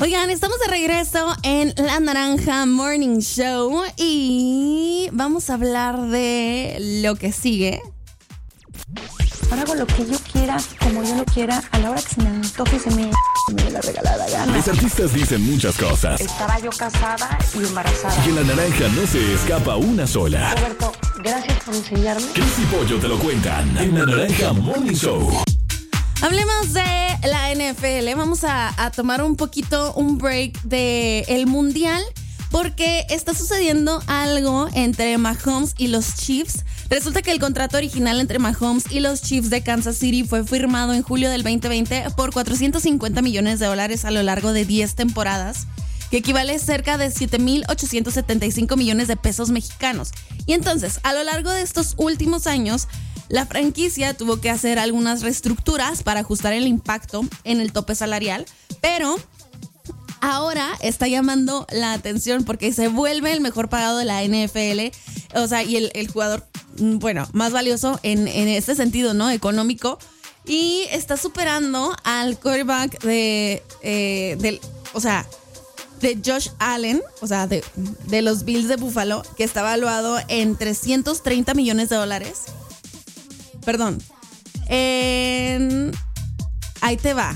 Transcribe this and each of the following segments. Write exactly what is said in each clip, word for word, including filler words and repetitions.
Oigan, estamos de regreso en La Naranja Morning Show y vamos a hablar de lo que sigue. Ahora hago lo que yo quiera, como yo lo quiera, a la hora que se me antoje y se me, me dé la regalada gana. Los artistas dicen muchas cosas. Estaba yo casada y embarazada. Y en La Naranja no se escapa una sola. Roberto, gracias por enseñarme. Cris y Pollo te lo cuentan en La Naranja Morning Show. Hablemos de la N F L. Vamos a, a tomar un poquito un break del Mundial porque está sucediendo algo entre Mahomes y los Chiefs. Resulta que el contrato original entre Mahomes y los Chiefs de Kansas City fue firmado en julio del veinte veinte por cuatrocientos cincuenta millones de dólares a lo largo de diez temporadas, que equivale a cerca de siete mil ochocientos setenta y cinco millones de pesos mexicanos. Y entonces, a lo largo de estos últimos años, la franquicia tuvo que hacer algunas reestructuras para ajustar el impacto en el tope salarial, pero ahora está llamando la atención porque se vuelve el mejor pagado de la N F L, o sea, y el, el jugador, bueno, más valioso en, en este sentido, ¿no? Económico, y está superando al quarterback de, eh, del, o sea, de Josh Allen, o sea, de, de los Bills de Buffalo, que está valuado en trescientos treinta millones de dólares. Perdón. En... Ahí te va.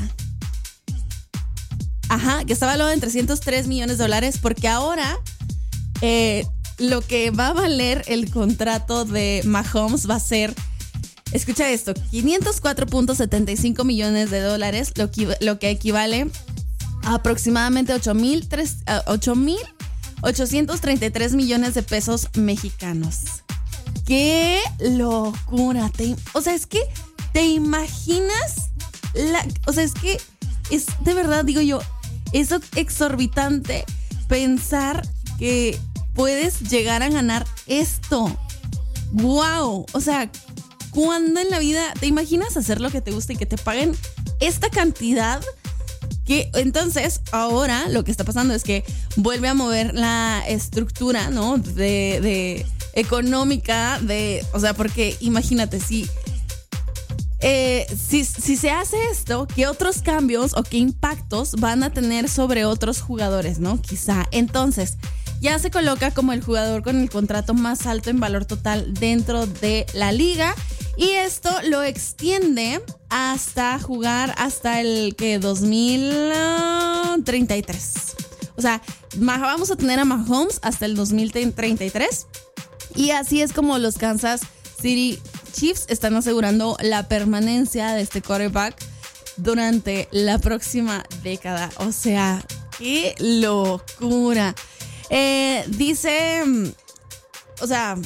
Ajá, que está valuado en trescientos tres millones de dólares porque ahora eh, lo que va a valer el contrato de Mahomes va a ser, escucha esto, quinientos cuatro punto setenta y cinco millones de dólares, lo que, lo que equivale a aproximadamente ocho mil ochocientos treinta y tres millones de pesos mexicanos. ¡Qué locura! Te, o sea, es que te imaginas, la, o sea, es que es de verdad, digo yo, es exorbitante pensar que puedes llegar a ganar esto. ¡Wow! O sea, ¿cuándo en la vida te imaginas hacer lo que te gusta y que te paguen esta cantidad? Que entonces ahora lo que está pasando es que vuelve a mover la estructura, ¿no? De, de económica, de, o sea, porque imagínate, si, eh, si, si se hace esto, ¿qué otros cambios o qué impactos van a tener sobre otros jugadores, ¿no? Quizá. Entonces, ya se coloca como el jugador con el contrato más alto en valor total dentro de la liga. Y esto lo extiende hasta jugar hasta el que dos mil treinta y tres. O sea, vamos a tener a Mahomes hasta el dos mil treinta y tres. Y así es como los Kansas City Chiefs están asegurando la permanencia de este quarterback durante la próxima década. O sea, qué locura. Eh, dice, o sea,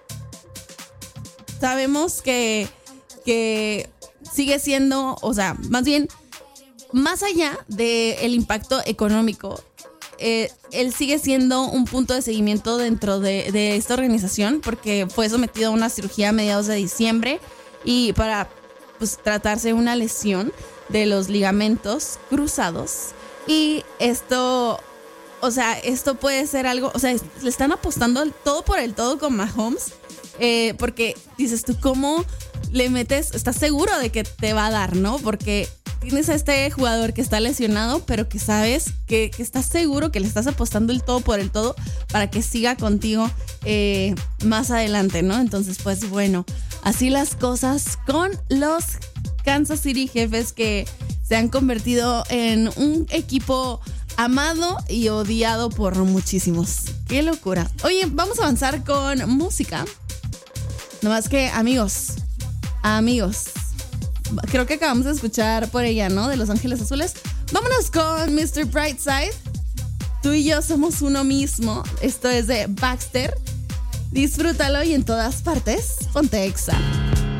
sabemos que, que sigue siendo, o sea, más bien, más allá del impacto económico, eh, él sigue siendo un punto de seguimiento dentro de, de esta organización porque fue sometido a una cirugía a mediados de diciembre y para pues, tratarse de una lesión de los ligamentos cruzados. Y esto, o sea, esto puede ser algo, o sea, le están apostando el todo por el todo con Mahomes. Eh, porque dices tú, ¿cómo le metes? ¿Estás seguro de que te va a dar, no? Porque tienes a este jugador que está lesionado, pero que sabes que, que estás seguro que le estás apostando el todo por el todo para que siga contigo eh, más adelante, ¿no? Entonces, pues bueno, así las cosas con los Kansas City Jefes, que se han convertido en un equipo amado y odiado por muchísimos. ¡Qué locura! Oye, vamos a avanzar con música. No más que, amigos, amigos, creo que acabamos de escuchar por ella, ¿no? De Los Ángeles Azules. Vámonos con mister Brightside. Tú y yo somos uno mismo. Esto es de Baxter. Disfrútalo y en todas partes, ponte Exa.